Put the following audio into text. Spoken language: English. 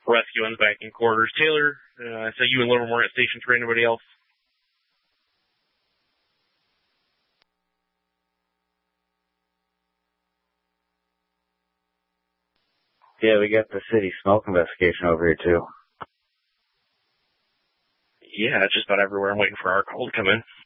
rescuing back in quarters. Taylor, so you and Livermore at Station 3, anybody else? Yeah, we got the city smoke investigation over here, too. Yeah, just about everywhere. I'm waiting for our call to come in.